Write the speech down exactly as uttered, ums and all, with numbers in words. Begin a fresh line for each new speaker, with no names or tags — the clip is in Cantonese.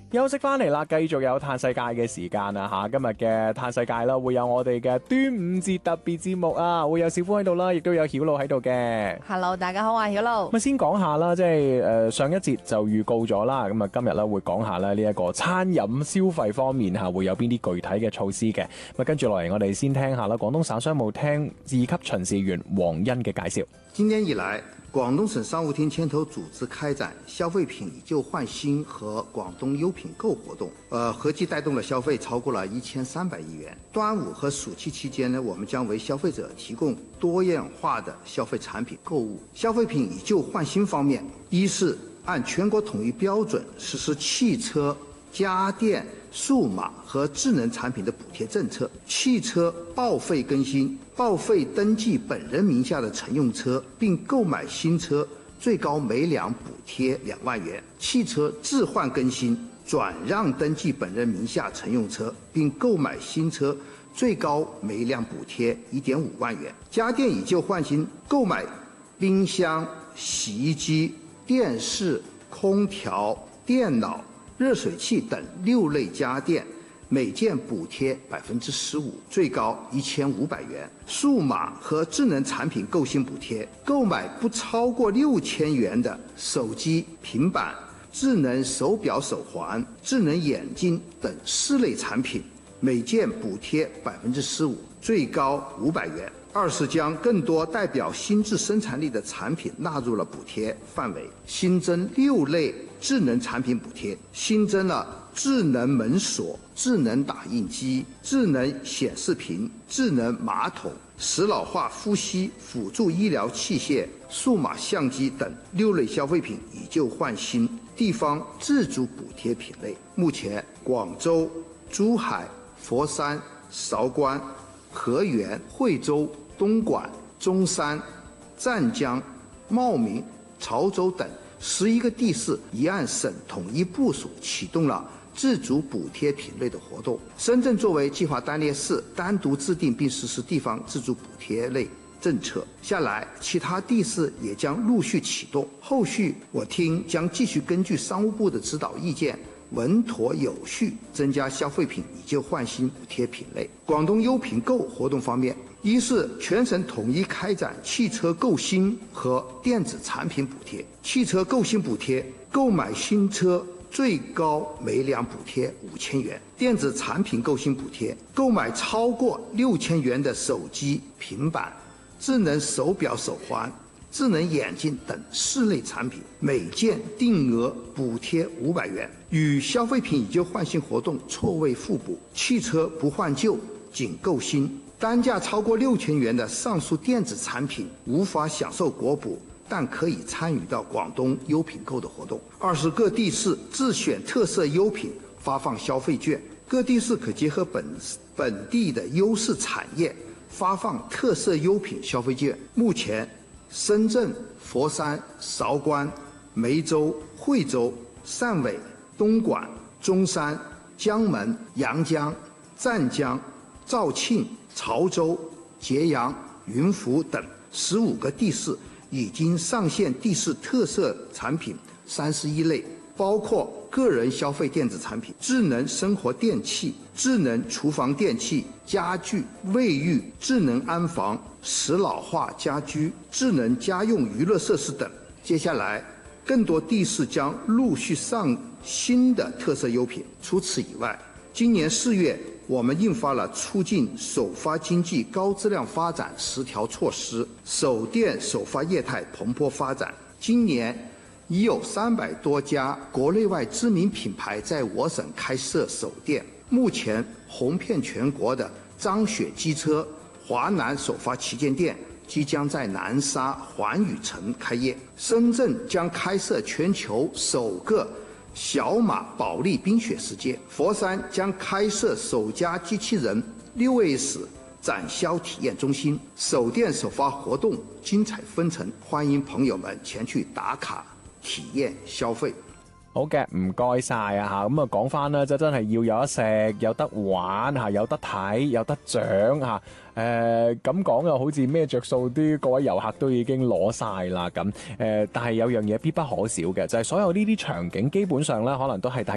休息翻嚟啦，繼續有嘆世界嘅時間啊吓！今日嘅嘆世界啦，會有我哋嘅端午節特別節目啊，會有小夫喺度啦，亦都有曉露喺度嘅。
Hello， 大家好啊，曉露。
咁先講下啦，即係誒上一節就預告咗啦，咁啊今日咧會講下咧呢一個餐飲消費方面吓會有邊啲具體嘅措施嘅。咁啊跟住落嚟，我哋先聽下啦，廣東省商務廳二級巡視員黃恩嘅介紹。
今年以來，廣東省商務廳牽頭組織開展消費品以舊換新和廣東優品購活動，呃，合計帶動了消費超過了一千三百億元。端午和暑期期間呢，我們將為消費者提供多樣化的消費產品購物。消費品以舊換新方面，一是按全國統一標準實施汽車、家電、數碼和智能產品的補貼政策，汽車報廢更新、報廢登記本人名下的乘用車，並購買新車，最高每輛補貼兩萬元；汽車置換更新、轉讓登記本人名下乘用車，並購買新車，最高每輛補貼一點五萬元；家電以舊換新，購買冰箱、洗衣機、電視、空調、電腦、熱水器等六類家電，每件補貼百分之十五，最高一千五百元。數碼和智能產品購新補貼，購買不超過六千元的手機、平板、智能手錶手環、智能眼鏡等四類產品，每件補貼百分之十五，最高五百元。二是將更多代表新質生產力的產品納入了補貼範圍，新增六類智能產品補貼，新增了智能門鎖、智能打印機、智能顯示屏、智能馬桶、石老化呼吸輔助醫療器械、數碼相機等六類消費品以舊換新地方自主補貼品類。目前，廣州、珠海、佛山、韶關、河源、惠州、東莞、中山、湛江、茂名、潮州等十一個地市一按省統一部署啟動了自主補貼品類的活動。深圳作為計劃單列市，單獨制定並實施地方自主補貼類政策。下來，其他地市也將陸續啟動。後續我廳將繼續根據商務部的指導意見，穩妥有序增加消費品以舊換新補貼品類。廣東優品購活動方面，一是全省統一開展汽車購新和電子產品補貼。汽車購新補貼，購買新車最高每輛補貼五千元；電子產品購新補貼，購買超過六千元的手機、平板、智能手錶手環、智能眼鏡等四類產品，每件定額補貼五百元。與消費品以舊換新活動錯位互補，汽車不換舊，僅購新。單價超過六千元的上述電子產品無法享受國補，但可以參與到廣東優品購的活動。二是各地市自選特色優品發放消費券，各地市可結合本本地的優勢產業發放特色優品消費券。目前，深圳、佛山、韶關、梅州、惠州、汕尾、東莞、中山、江門、陽江、湛江、肇慶、潮州、揭陽、雲浮等十五個地市已經上線地市特色產品三十一類，包括個人消費電子產品、智能生活電器、智能廚房電器、家具、衛浴、智能安防、石老化家居、智能家用娛樂設施等。接下來，更多地市將陸續上新的特色優品。除此以外，今年四月，我們印發了促進首發經濟高質量發展十條措施，首店首發業態蓬勃發展。今年已有三百多家國內外知名品牌在我省開設首店。目前紅遍全國的張雪機車華南首發旗艦店即將在南沙環宇城開業。深圳將開設全球首個小馬保利冰雪世界，佛山將開設首家機器人六 S 展銷體驗中心，首店首發活動精彩紛呈，歡迎朋友們前去打卡體驗消費。
好嘅，唔該晒啊吓，咁啊講翻啦，就真係要有得食，有得玩吓，有得睇，有得獎吓。誒咁講又好似咩着數啲，各位遊客都已經攞晒啦咁。誒，但係有樣嘢必不可少嘅，就係所有呢啲場景基本上咧，可能都係大